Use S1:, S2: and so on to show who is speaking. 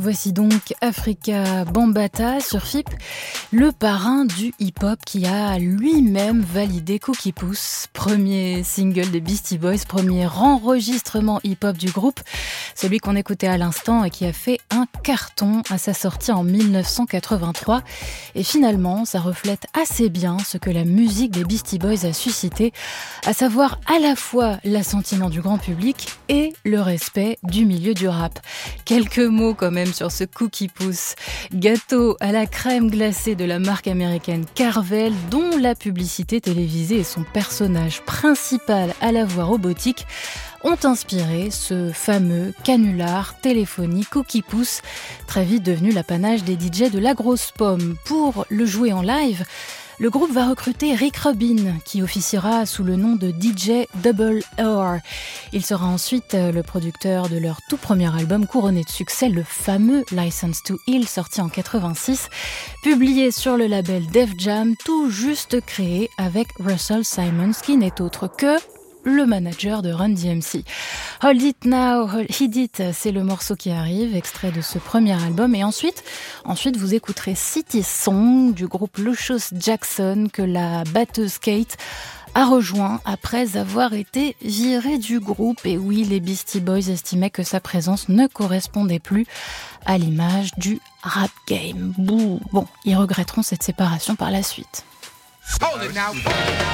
S1: Voici donc Afrika Bambaataa sur FIP, le parrain du hip-hop qui a lui-même validé Cookie Puss, premier single des Beastie Boys, premier enregistrement hip-hop du groupe, celui qu'on écoutait à l'instant et qui a fait un carton à sa sortie en 1983. Et finalement, ça reflète assez bien ce que la musique des Beastie Boys a suscité, à savoir à la fois l'assentiment du grand public et le respect du milieu du rap. Quelques mots quand même sur ce Cookie Puss, gâteau à la crème glacée de la marque américaine Carvel, dont la publicité télévisée et son personnage principal à la voix robotique ont inspiré ce fameux canular téléphonique Cookie Puss, très vite devenu l'apanage des DJ de la grosse pomme. Pour le jouer en live, le groupe va recruter Rick Rubin, qui officiera sous le nom de DJ Double R. Il sera ensuite le producteur de leur tout premier album couronné de succès, le fameux License to Ill, sorti en 86, publié sur le label Def Jam, tout juste créé avec Russell Simmons, qui n'est autre que le manager de Run DMC. Hold It Now, Hit It, c'est le morceau qui arrive, extrait de ce premier album. Et ensuite vous écouterez City Song du groupe Lucious Jackson que la batteuse Kate a rejoint après avoir été virée du groupe. Et oui, les Beastie Boys estimaient que sa présence ne correspondait plus à l'image du rap game. Bouh. Bon, ils regretteront cette séparation par la suite.